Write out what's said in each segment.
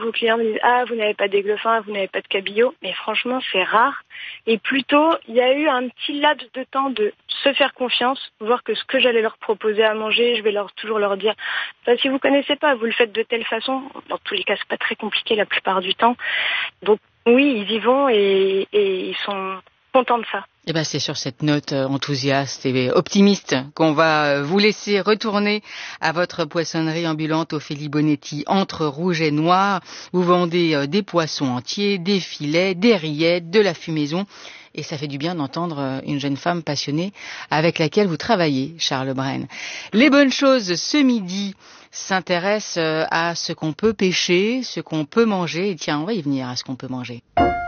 vos clients me disent « Ah, vous n'avez pas d'aiglefin, vous n'avez pas de cabillaud », mais franchement, c'est rare. Et plutôt, il y a eu un petit laps de temps de se faire confiance, voir que ce que j'allais leur proposer à manger, je vais toujours leur dire « Si vous connaissez pas, vous le faites de telle façon ». Dans tous les cas, c'est pas très compliqué la plupart du temps. Donc oui, ils y vont et ils sont contents de ça. Eh ben, c'est sur cette note enthousiaste et optimiste qu'on va vous laisser retourner à votre poissonnerie ambulante Ophélie Bonetti, entre rouge et noir. Vous vendez des poissons entiers, des filets, des rillettes, de la fumaison. Et ça fait du bien d'entendre une jeune femme passionnée avec laquelle vous travaillez, Charles Brenne. Les bonnes choses ce midi s'intéressent à ce qu'on peut pêcher, ce qu'on peut manger. Et tiens, on va y venir à ce qu'on peut manger.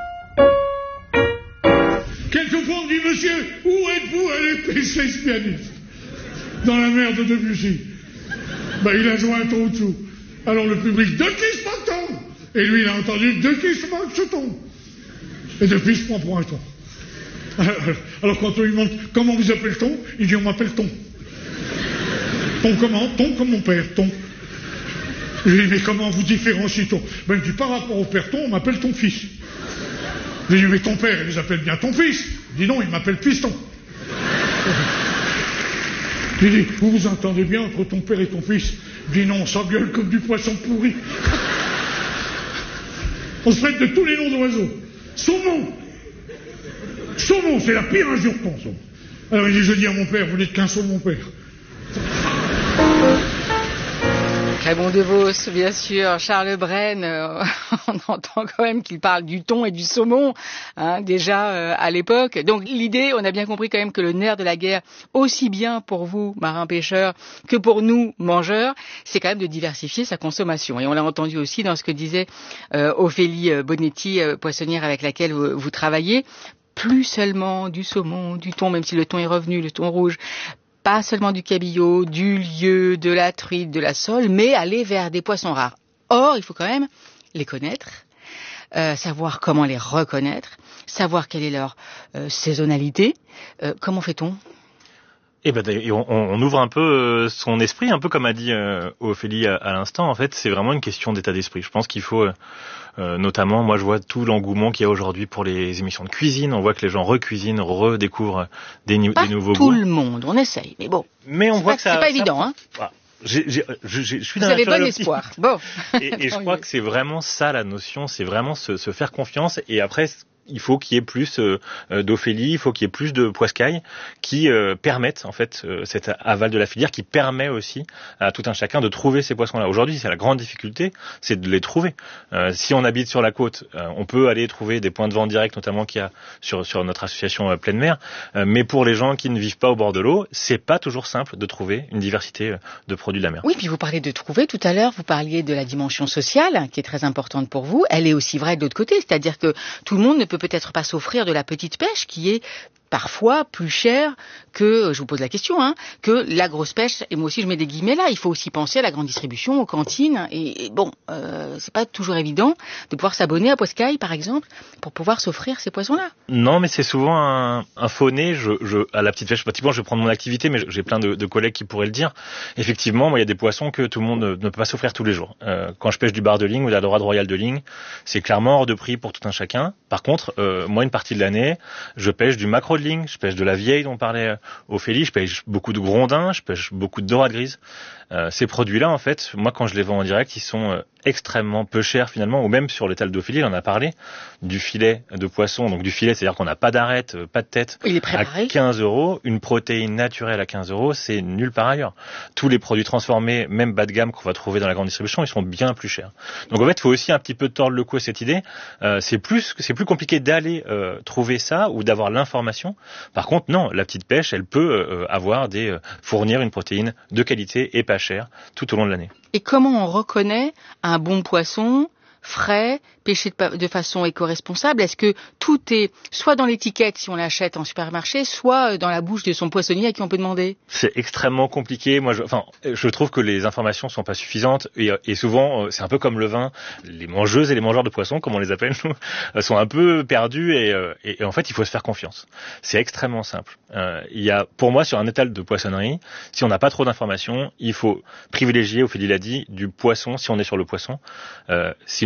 Quelquefois on dit, monsieur, où êtes-vous allé pêcher ce pianiste? Dans la mer de Debussy. Il a joué un ton au-dessous. Alors le public, de qui se moque-t-on? Et lui, il a entendu, de qui se moque ce ton? Et depuis, je prends pour un ton. Alors quand on lui demande, comment vous appelle-t-on? Il dit, on m'appelle Ton. Ton comment? Ton comme mon père, Ton. Je lui dis, mais comment vous différencie-t-on? Il me dit, par rapport au père Ton, on m'appelle ton fils. Je lui dis, mais ton père, il les appelle bien ton fils. Il dit, non, il m'appelle Piston. Je lui dis, vous vous entendez bien entre ton père et ton fils? Il dit, non, on s'engueule comme du poisson pourri. On se traite de tous les noms d'oiseaux. Saumon. Saumon, c'est la pire injure pour saumon. Alors il dit, je dis à mon père, vous n'êtes qu'un saumon, mon père. Raymond DeVos, bien sûr, Charles Brenne, on entend quand même qu'il parle du thon et du saumon, déjà à l'époque. Donc l'idée, on a bien compris quand même que le nerf de la guerre, aussi bien pour vous, marins-pêcheurs, que pour nous, mangeurs, c'est quand même de diversifier sa consommation. Et on l'a entendu aussi dans ce que disait Ophélie Bonetti, poissonnière avec laquelle vous travaillez. Plus seulement du saumon, du thon, même si le thon est revenu, le thon rouge, pas seulement du cabillaud, du lieu, de la truite, de la sole, mais aller vers des poissons rares. Or, il faut quand même les connaître, savoir comment les reconnaître, savoir quelle est leur saisonnalité. Comment fait-on ? On ouvre un peu son esprit, un peu comme a dit Ophélie à l'instant. En fait, c'est vraiment une question d'état d'esprit. Je pense qu'il faut, notamment, moi je vois tout l'engouement qu'il y a aujourd'hui pour les émissions de cuisine. On voit que les gens recuisinent, redécouvrent des nouveaux goûts. Pas tout le monde, on essaye, mais bon. Mais on voit que ça... C'est pas évident, hein. Je suis Vous avez bon espoir. Bon. Et je crois que c'est vraiment ça la notion, c'est vraiment se faire confiance. Et après, il faut qu'il y ait plus d'Ophélie, il faut qu'il y ait plus de poiscaille qui permettent en fait cet aval de la filière, qui permet aussi à tout un chacun de trouver ces poissons-là. Aujourd'hui, c'est la grande difficulté, c'est de les trouver. Si on habite sur la côte, on peut aller trouver des points de vente directs, notamment qu'il y a sur notre association Pleine Mer. Mais pour les gens qui ne vivent pas au bord de l'eau, c'est pas toujours simple de trouver une diversité de produits de la mer. Oui, puis vous parlez de trouver tout à l'heure, vous parliez de la dimension sociale qui est très importante pour vous. Elle est aussi vraie de l'autre côté, c'est-à-dire que tout le monde ne peut peut-être pas s'offrir de la petite pêche qui est parfois plus cher que, je vous pose la question, que la grosse pêche. Et moi aussi je mets des guillemets là, il faut aussi penser à la grande distribution, aux cantines. Et bon, c'est pas toujours évident de pouvoir s'abonner à Poiscaille par exemple pour pouvoir s'offrir ces poissons-là. Non, mais c'est souvent un faux nez. À la petite pêche, pratiquement, je vais prendre mon activité, mais j'ai plein de collègues qui pourraient le dire. Effectivement, moi, il y a des poissons que tout le monde ne peut pas s'offrir tous les jours. Quand je pêche du bar de ligne ou de la dorade royale de ligne, c'est clairement hors de prix pour tout un chacun. Par contre, moi, une partie de l'année, je pêche du maquereau de ligne, je pêche de la vieille dont parlait Ophélie, je pêche beaucoup de grondins, je pêche beaucoup de dorade grise. Ces produits-là, en fait, moi, quand je les vends en direct, ils sont extrêmement peu chers finalement, ou même sur l'étal d'Ophélie, on en a parlé, du filet de poisson, donc du filet, c'est-à-dire qu'on n'a pas d'arête, pas de tête, il est préparé. À 15 €, une protéine naturelle à 15 €, c'est nulle part ailleurs. Tous les produits transformés, même bas de gamme qu'on va trouver dans la grande distribution, ils sont bien plus chers. Donc en fait, il faut aussi un petit peu tordre le cou à cette idée. C'est plus compliqué d'aller trouver ça ou d'avoir l'information. Par contre, non, la petite pêche, elle peut fournir une protéine de qualité et pas chère tout au long de l'année. Et comment on reconnaît un bon poisson frais, pêché de façon éco-responsable? Est-ce que tout est soit dans l'étiquette si on l'achète en supermarché, soit dans la bouche de son poissonnier à qui on peut demander? C'est extrêmement compliqué. Moi, je trouve que les informations sont pas suffisantes et souvent, c'est un peu comme le vin. Les mangeuses et les mangeurs de poissons, comme on les appelle nous, sont un peu perdus et en fait, il faut se faire confiance. C'est extrêmement simple. Il y a, pour moi, sur un étal de poissonnerie, si on n'a pas trop d'informations, il faut privilégier, Ophélie l'a dit, du poisson si on est sur le poisson.